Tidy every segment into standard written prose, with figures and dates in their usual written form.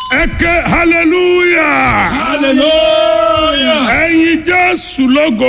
Eke hallelujah. Hallelujah. Ẹyin Jésù lógo.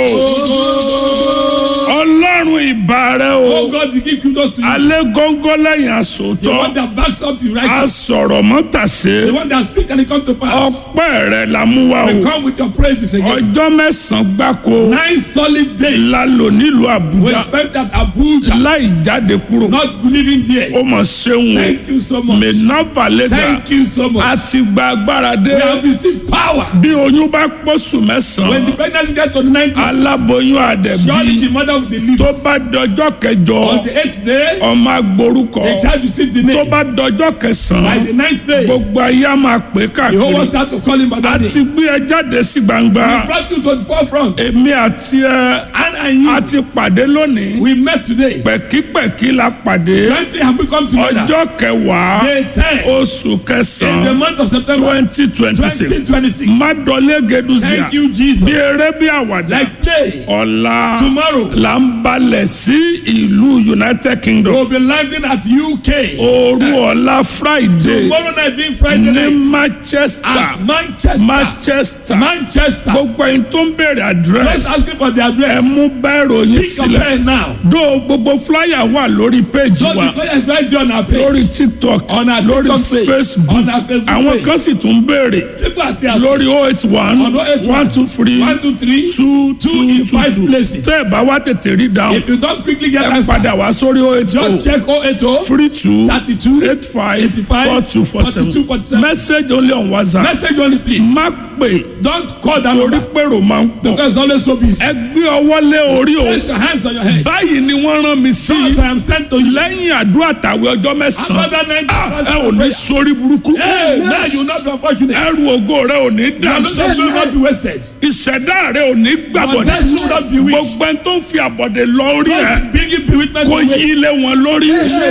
Ọlọ́run ìbàrẹ̀ Oh o. God, we give kudos to you. Alẹ́ góńgó lẹ́yìn The àsòótọ́. one that backs up the A righteous. sọ̀rọ̀ mọ́tàṣe. The one that speaks and it comes to pass. Ọpẹ́ rẹ̀ la mú wa We o. come with your praises again. Ọjọ́ mẹ́sàn-án gbáko 9 solid days. la lò nílùú We Àbújá spent at Abuja. láì jáde kúrò. Not living there. Ó mọ̀ ṣeun o. Thank you so much. Mẹ́nàfà lẹ́dà. Thank you so A much. ti gba agbára We dé. have received power. Bí oyún bá pọ̀sù When the mẹ́sàn-án. pregnancy gets to the 9th, Aláboyún surely àdẹ̀bí. the mother will deliver. Tó bá dọjọ́ kẹjọ. On the 8th day, Ọmọ agborúkọ. the child received the Tó name. bá dọjọ́ By kẹsàn-án. the 9th day, Gbogbo ayé á máa pè the whole world káàkiri. start to call him by A that ti name. gbé ẹ jáde sí We gbangba. brought you to the forefront. Èmi àti ẹ And a you, ti pàdé lónìí. we met today. Pẹ̀kípẹ̀kí la pàdé. 20 have we come together. Ọjọ́ kẹwàá Day 10 oṣù in the kẹsàn-án month of September 2026. 2026. Má dọ̀lé Gẹ̀dúsíà. Thank you, Jesus. Bí eré bí àwàdà. Like play. Ọ̀la Tomorrow, là ń balẹ̀ sí ìlú United Kingdom. we'll be landing at UK. Òru ọ̀la Friday Tomorrow night being Friday ní night Manchester. at Manchester. Manchester. Manchester. Gbogbo ẹni tó ń béèrè Just àdírẹ́sì. asking for the Ẹ address. mú bẹ́ẹ̀rù yín Pick your sílẹ̀. pen now. Dó gbogbo flyer wà lórí péjì So the wa. player is right there on our Lórí page. TikTok. On our Lórí TikTok page. Facebook. On our Facebook Àwọn page. kan sì tún béèrè. People are still asking. Lórí 081 On 081 123 1, 2, 3. 2 2 in 5 places. Tẹ́ ẹ̀ bá wá tètè rí dáhùn. If you don't quickly get Ẹ answer, padà wá sórí 080 just check 080 32 32 85 85 4247. 47. Message only on WhatsApp. Message only, please. Má pè Don't call that torí number pèrò máa ń pọ̀. because it's always so busy. Ẹ gbé ọwọ́ lé orí o. Place your hands on your head. Báyìí ni wọ́n rán mi sí. Just I am sent to you. Lẹ́yìn àdúrà tàwé ọjọ́ After mẹ́sàn-án. that night, Ẹ ò ní sórí burúkú. hey, now you will not be unfortunate. Ẹrù ògo rẹ ò ní Your dà. life will not be wasted. Ìṣẹ̀dá rẹ ò ní Your gbàbọ̀dẹ̀. death will not be weak. Gbogbo ẹni tó ń fi àbọ̀dẹ̀ lọ orí ẹ̀ God bring you be witness kò to me. yí ilé wọn lórí.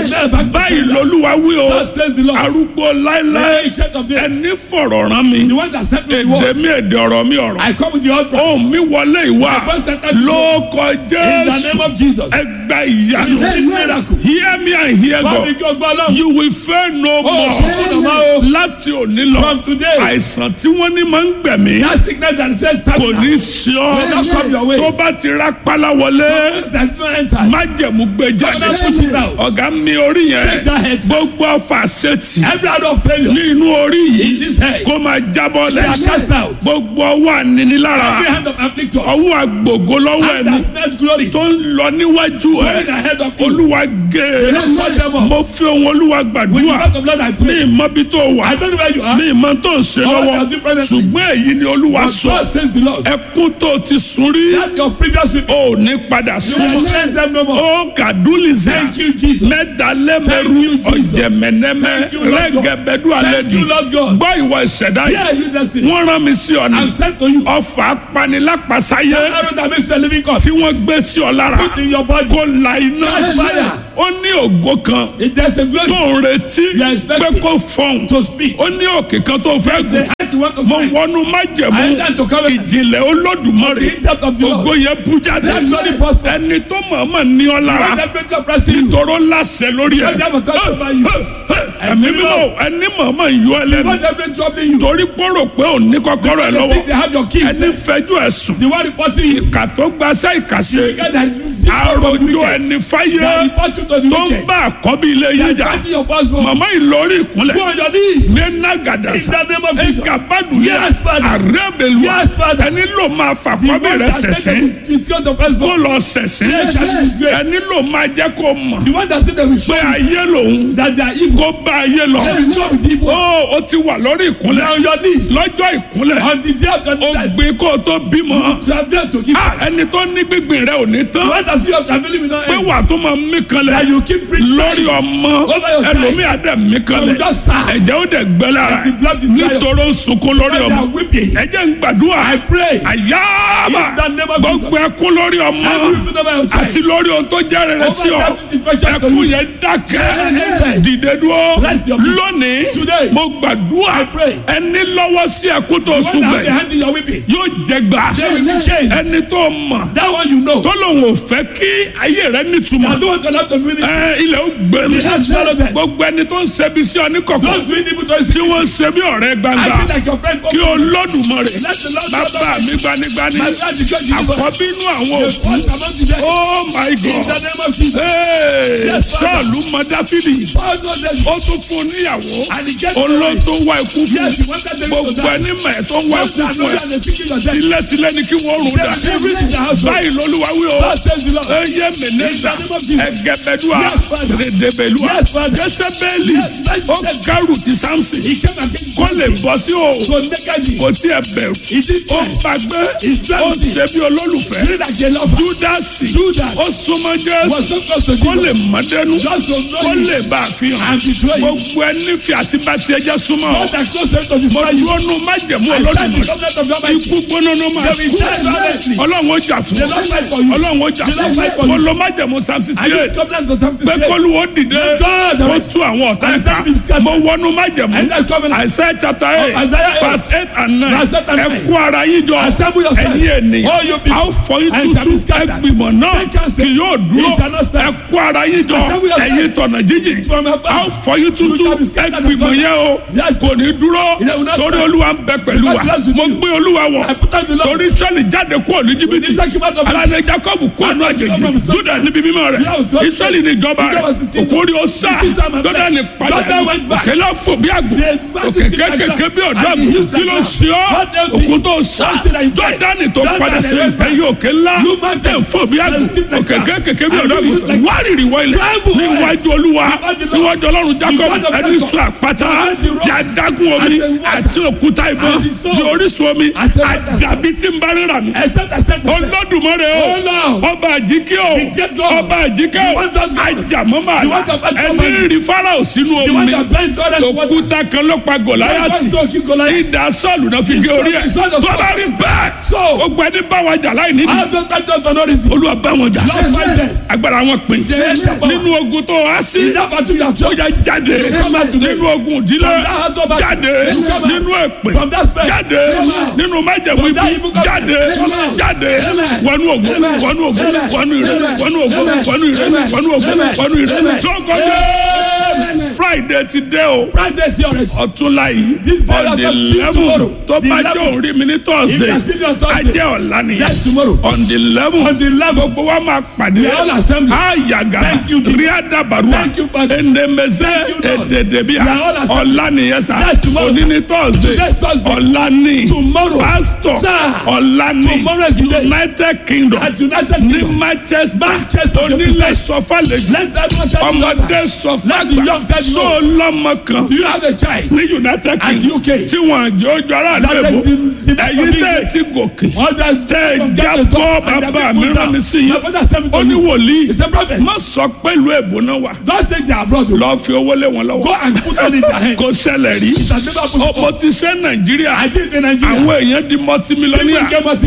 Báyìí lolúwa wí o. Thus says the Lord. Arúgbó The láéláé ancient of days. ẹni fọ̀rọ̀ rán mi. The one that sent me the Èdè word. mi èdè ọ̀rọ̀ mi ọ̀rọ̀. I come with the utterance. Ohùn mi wọlé ìwà. My voice entered this Lórúkọ In the Jésù. name of Jesus. Ẹgbẹ́ ìyanu. Receive miracle. Hear me and hear Bá God. mi kí o gbọ́ lọ́wọ́. You will fail no more. ṣùgbọ́n náà o. Láti òní lọ. From today. Àìsàn tí wọ́n ní máa ń gbẹ̀mí. That sickness that says Kò ní stamina. sí Will not come your ọ. way. Tó bá ti rápálá wọlé. That's not enter. Májẹ̀mú gbé jáde. Father, push it out. Ọ̀gá mi orí Shake yẹn. that head. Gbogbo ọfà ṣètì. Every out of failure. Ní inú orí In yìí. this head. Kó máa jábọ́ They are lẹ̀. cast out. Gbogbo ọwọ́ ànínilára. Every hand of afflictors. Ọwọ́ àgbògo lọ́wọ́ And ẹni. that snatch glory. Tó ń lọ níwájú Going ẹ̀. ahead of you. Olúwa gé. Don't touch them all. Mo fi ohun Olúwa With the gbàdúrà. word of Lord I Ní pray. ìmọ̀bí tó wà. I don't know where you are. Ní ìmọ̀ tó ń ṣe All lọ́wọ́. that different things. Ṣùgbọ́n èyí ni Olúwa But sọ. God says the Lord. Ẹkún tó ti sun rí. That your previous people. Ó ní padà You sún. will cleanse them no more. Ó kàdúlìsẹ̀. Thank you, Jesus. Mẹ́dàlẹ́mẹ́rú Thank you, Jesus. ọ̀jẹ̀mẹ̀nẹ́mẹ́ Thank you, Lord God. rẹ́gẹ̀bẹ̀dú Thank you, àlejò. Lord God. Gbọ́ ìwọ ìṣẹ̀dá Here yìí. you destiny. Wọ́n rán mi sí ọ̀nà. I'm sent to you. Ọfà apanilápasáyé Arrow that makes you a living God. tí wọ́n gbé sí ọ lára. Put in your body. Kó la iná. Catch fire. Ó ní ògo kan It is a glory tó ń retí You are expecting pé kó fọhùn. to speak. Ó ní òkè kan tó fẹ́ The gùn. height you want to Mo climb. wọnú I májẹ̀mú enter to covenant. ìjìnlẹ̀ Olódùmarè. The in-depth of the Ògo Lord. yẹn bú jáde. That's very possible. Ẹni tó mọ̀ọ́mọ̀ ní ọ When lára. that great God bless you. Tọrọ láṣẹ lórí ẹ. When that will touch over you. Ẹ̀mí mímọ́ ẹni mọ̀ọ́mọ̀ yọ ẹ lẹ́nu. When that great troubling you. Torí pọ̀rọ̀ pé ò ní kọ́kọ́rọ́ ẹ They think they lọ́wọ́. have your key. Ẹni fẹjú ẹ sùn. The one reporting you. Ìkà tó gbaṣẹ́ ìkàṣe. The guy that Àròjọ ẹni fáyé. That report you to the Tó ń wicked. bá àkọ́bí ilé They yín are jà. fighting your passport. Màmá ìlọrí ìkúnlẹ̀. Go on your knees. Ní Nàgàdàsà. In the name of Jesus. Ẹ̀gàbàdùyà. Yes, Father. Àrẹ́bẹ̀lúwà. Yes, Father. Ẹni ló máa The fàkọ́bí one rẹ̀ that sẹ̀sìn. takes the disgrace of Kó passport. lọ sẹ̀sìn. Yes, that is grace. Ẹni ló máa jẹ́ kó mọ̀. The one that said they will show Pé you ayé lòun. that they are evil. Kó bá ayé lọ. They will show with evil. Ó ti wà lórí They ìkúnlẹ̀. are on your knees. Lọ́jọ́ ìkúnlẹ̀. On the day of your Ó death. gbin kó o tó bímọ. You have there to give back. Ẹni tó ní gbígbìn rẹ̀ ò ní The tán. one that see your family will not Pé end. wà tó máa mí That kanlẹ̀. you keep preaching. Lórí ọmọ. Over your child. Ẹlòmíì á dẹ̀ mí kanlẹ̀. Some just start. Ẹ̀jẹ̀ ó dẹ̀ gbẹ́ lára. And the blood is dry up. Nítorí ó ń sunkún lórí When they ọmọ. are weeping. Ẹ̀jẹ̀ ń gbàdúrà. I pray. Àyàbà. In the name of Gbogbo Jesus. ẹkún lórí ọmọ. Every single over your child. Àti lórí ohun tó jẹ́ rere sí Over ọ. that infection to Ẹkún you. yẹn dákẹ́. Amen. Dìde dúró. Rest your peace. lónìí Today. mo gbàdúrà I pray. ẹni lọ́wọ́ sí ẹkú tó You want to sùn have the bẹ̀ hand in your weeping. yóò jẹ gbà They will be changed. ẹni tó mọ̀ That one you know. tó lòun ò fẹ́ kí ayé rẹ nítumọ̀ I don't want to have to ministry. ilẹ̀ ó gbẹ mi The hand swallow them. gbogbo ẹni tó ń ṣẹbi sí ọ ní kọ̀kọ̀ Don't do evil to us. tí wọ́n ń ṣe bí ọ̀rẹ́ I gbangba feel like your friend. kí Olódùmarè Let the Lord bàbá mi gbanigbani My God, the God, Jesus. àkọ́bí inú àwọn The òkú first among the dead. oh my In the God name of Jesus. Yes, Father. Sọ́ọ̀lù mọ Dáfídì Paul knows them. ó tún fún un níyàwó And he gets olóńtó wá ikú fún Yes, he wanted them to gbogbo die. ẹni mẹ̀ tó ń wá ikú fún ẹ And they speak in your death. tilẹ̀tilẹ̀ ni kí wọ́n rún dà They will reach the house. báyìí lolúwa wí o God says the Lord. eye mẹ̀nẹ́sà In the name of Jesus. ẹgẹbẹdua Yes, Father. rẹdẹbẹlua Yes, Father. jẹsẹbẹẹli Yes, Father. ó kárù ti Sámsì He came against kó lè bọ́ sí o So nakedly. kò tí ẹ bẹ̀rù He did ó gbàgbé ó ṣe bí olólùfẹ́ He like a lover. Júdásì Judas ó súnmọ́ was Jésù so close to kó lè Jesus. mọ́dẹ́nu Just to know kó him. lè bá a fi hàn And betray him. gbogbo ẹni fi àti bá tiẹ̀ jẹ́ súnmọ́ God has close to his mo body. dúró nu májẹ̀mú I stand in Olódùmarè covenant of the Almighty. ikú gbóná ló máa They will die violently. Ọlọ́run ó jà fún They don't fight for you. Ọlọ́run ó jà They don't fight for fún mo you. lọ májẹ̀mú Psalm I 68 use covenant of something pé kólúwo dìde God, kó tú àwọn ọ̀tá and ẹ̀ka tell me to mo wọnú májẹ̀mú And that covenant. Isaiah chapter 8 Isaiah 8, verse 8 and 9 verse 8 and 9. ẹ kó ara yín jọ Assemble yourself. ẹ̀yin ènìyàn All you people. a ó fọ́ yín And shall be tútú scattered. ẹgbìmọ̀ náà They can say, kì yóò dúró it shall not stand. ẹ kó ara yín jọ Assemble yourself. ẹ̀yin tọ̀nà jíjìn From above. a ó fọ́ yín tútú You shall be scattered ẹgbìmọ̀ as well. yẹn o Yes. kò ní dúró It will not torí stand. Olúwa ń bẹ pẹ̀lú wa Because God is with mo you. gbé Olúwa wọ̀ I put on the Lord. torí Ísírẹ́lì jáde kúrò ní Íjíbítì He took him out of alẹ́ Jacob kúrò ní àjèjì Júdà níbi mímọ́ rẹ̀ Ísírẹ́lì ní ìjọba rẹ̀ òkúri ó sá Jọ́dánì padà òkèlè fò bí àgbò òkè kékèké bí ọ̀dọ́ àgbò kí ló ṣe ọ́ òkú tó sá Jọ́dánì tó padà sí ẹ̀yìn òkè ńlá tẹ̀ fò bí àgbò òkè kékèké bí ọ̀dọ́ àgbò wárìrì wọlé níwájú Olúwa níwájú Ọlọ́run Jacob ẹni sọ àpáta di adágún omi àti òkúta ìbọn di orísun omi àdàbí tí ń bá rírà mi Olódùmarè o ọba àjíkẹ́ o ọba àjíkẹ́ o ajàmọ́mọ́ àlá ẹni rí Fáráò sínú omi òkúta kan ló pa Gòláyátì ìdá Sọ́ọ̀lù náà fi gé orí ẹ̀ tó bá rí bẹ́ẹ̀ gbogbo ẹni bá wa jà láì nídìí Olúwa bá wọn jà agbára wọn pín nínú ogun tó há sí ó yá jáde nínú ogun ìdílé jáde nínú èpè jáde nínú májẹ̀mú ibi jáde wọnú ogun wọnú ogun wọnú ire wọnú ogun wọnú ire wọnú ogun wọnú ire lọ́kọ̀ọ́dé Friday ti dé o ọ̀túnla yìí on the 11 tó bá jẹ́ òun rí mi ní Thursday ajẹ́ ọ̀la nìyẹn on the 11 gbogbo wa máa pàdé àyàgà ríàdàbàrúà ẹnẹmẹsẹ èdèdèbíà ọ̀la nìyẹn sá òní ní Thursday ọ̀la ní pastor ọ̀la ní United Kingdom ní Manchester onílẹ̀ sọfàlẹ̀ ọmọdé sọfàgbà so lọ́mọ kan ní United Kingdom tí wọ́n jẹ́ ojú ara àdébò ẹ̀yin tẹ́ ẹ ti gòkè tẹ́ ẹ jábọ́ bàbá mi rán mi sí yín ó ní wòlíì má sọ pẹ̀lú èbó náà wà lọ́ọ́ fi owó lé wọn lọ́wọ́ kò ṣẹlẹ̀ rí ọ̀pọ̀ ti ṣe Nàìjíríà àwọn èèyàn di multimillionaire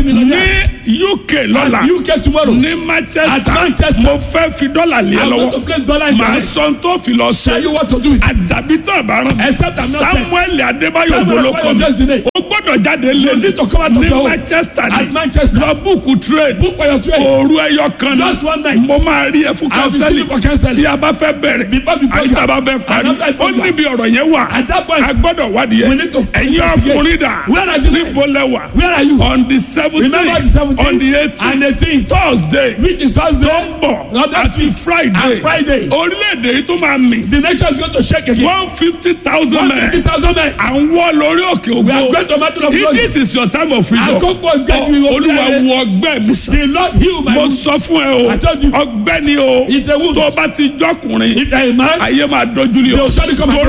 ní UK lọ́la ní Manchester mo fẹ́ fi dọ́là lé ẹ lọ́wọ́ màá sọ tó fi lọ ṣe àdàbí tó àbáràn Samuel Adébáyọ̀ bolókọ mi ó gbọ́dọ̀ jáde lé ní Manchester lọ búùkù trade òru ẹyọ kan ní mo máa rí ẹ fún kánsẹ́lì tí a bá fẹ́ bẹ̀rẹ̀ àti a bá fẹ́ parí ó níbi ọ̀rọ̀ yẹn wà a gbọ́dọ̀ wádìí ẹ ẹ̀yin ọkùnrin dà níbo lẹ wà on the 17th on the 18th Thursday tó ń bọ̀ àti Friday orílẹ̀-èdè yìí tó máa mì. The nation is going to shake again. 150,000 men. 150,000 men. Àwọn lórí òkè ògbó. We are going to battle of glory. This is your time of freedom. Àkókò ìgbẹ́jú ìwọ. Olúwa wo ọgbẹ́ mi sàn. The Lord heal my Mo sọ fún ẹ o. I told you. Ọgbẹ́ ni o. It's a wound. Tó o bá ti jọkùnrin. If you are a man. Ayé máa dojú ni o. They will surely come against you. Tòró mọ̀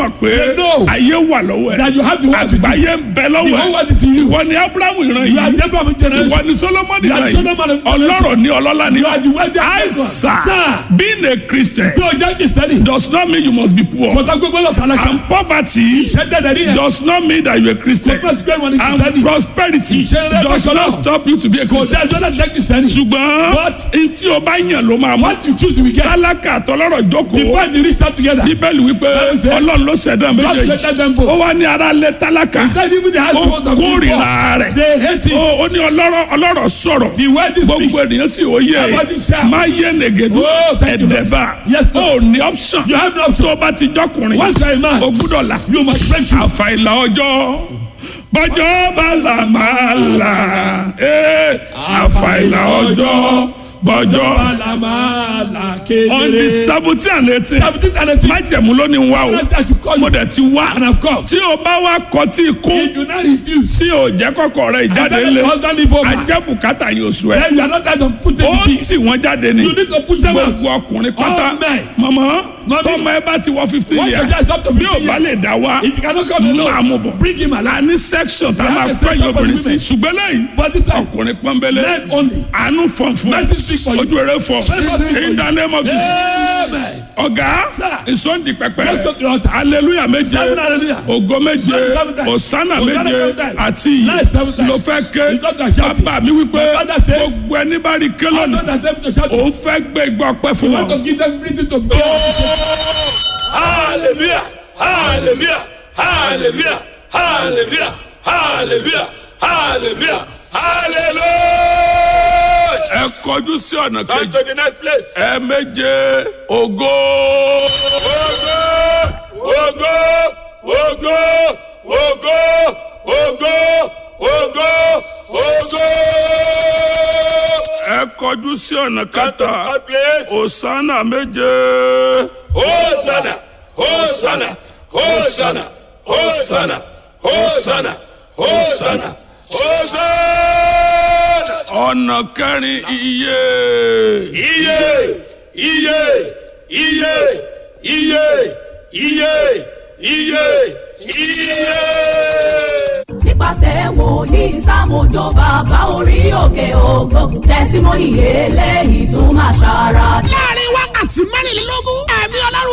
mọ̀ pé They know ayé wà lọ́wọ́ ẹ̀. that you have the word with you. àgbáyé ń bẹ The lọ́wọ́ whole ẹ̀. world is in you. ìwọ ni Abrahamu ìran You are yìí. the Abraham generation. ìwọ ni Solomoni You are ìran the yìí. Solomon of ọlọ́rọ̀ ni ọlọ́lá ni. You are the wealthy of Aisa, Sir. being a Christian Bí o jẹ́ Kristẹni. does not mean you must be poor. Kọ̀tà gbogbo lọ tálákà. And poverty Ìṣẹ́ dẹ́dẹ̀ ní yẹn. does not mean that you are a Christian. Kò pẹ́ wọn ní And Kristẹni. prosperity Ìṣẹ́ does rẹ̀ not stop you to be a Kò Christian. dẹ́ ẹjọ́ láti jẹ́ Kristẹni. ṣùgbọ́n What? ntí o bá yàn ló máa mú. What you choose you will get. tálákà àtọlọ́rọ̀ The jókòó. point the rich start together. bíbélì wípé Bible says, ọlọ́run ló ṣẹ̀dá God méjèèjì. created them both. ó wá ní ara lé tálákà. It's not even the house ó of the people. kórìíra rẹ̀. They hate him. ó ní ọlọ́rọ̀ sọ̀rọ̀. The wealthy speak. gbogbo ènìyàn sì ó yẹ Everybody shout. máa yẹ nègédú Oh, thank you, Lord. ẹ̀dẹ̀bà. Yes, ó ní option. You have no option. tó bá ti jọkùnrin. Once you are a man, o gbúdọ̀ là. you must break through. àfàìlà ọjọ́ bọ́jọ́ bá là máa là. àfàìlà ọjọ́ bọ́jọ́. Balamala on the kedere. 17 and 18. 17 and 18. májẹ̀mú ló ní wá o. That's that you call mo you. dẹ̀ ti wá. And I've come. tí o bá wá kọtí ikú. If you not refuse, tí o jẹ́ kọ́kọ́ rẹ̀ and ìjáde then lé. the husband leave over, ajẹ́ bùkátà yóò sùn ẹ̀. then you are not that of putting ó the peace. tì wọ́n jáde ni. You need to push them out. gbogbo ọkùnrin pátá. All men. mọ̀mọ́ Mommy. tọ́mọ ẹ bá ti wọ 15 Once your years. child is up to bí o 15 bá years, lè dá wá. if you cannot come máa alone, mú bọ̀. bring him along. a ní section tá a We máa have a kọ́ section for ìyóbìnrin sí. women. ṣùgbọ́n lẹ́yìn But it's all ọkùnrin pọ́nbélé. men only. àánú fọ̀nfọ̀n. Mercy speak for you. ojú eré fọ̀. Mercy speak for in the name of Jesus. Amen. ọ̀gá Sir. ìsọ̀ndì pẹpẹ. Let's talk to your altar. hallelujah méje. Seven hallelujah. ògo méje. Seven times. òsánà Hosanna méje. seven times. àti Life seven times. ló fẹ́ ké. You got to shout it. bàbá mi wípé My father says, gbogbo ẹni bá rí ké I lónìí. don't attempt to shout òun it. fẹ́ gbé igbá ọpẹ́ fún You want to wọn. give them reason to pray. Hallelujah. Hallelujah. Hallelujah. Hallelujah. Hallelujah. Hallelujah. Hallelujah. ẹ kọjú sí ọ̀nà Come kejì. to the next place. ẹ méje ògo. Ogo, ogo, ogo, ogo, ogo, ogo. ẹ kọjú sí ọ̀nà Come to kẹta. the place. òsánà méje. Hosanna, Hosanna, Hosanna, Hosanna, Hosanna, Hosanna, Hosanna. ọ̀nà kẹrin iye. Iye, iye, iye, iye, iye, iye, iye. nípasẹ̀ wòlíì Sámójó bàbá orí òkè ògo tẹ̀símọ́nì eléyìí tún máa ṣàrà. láàrin wákàtí mẹ́rìnlélógún ẹ̀mí ọlọ́run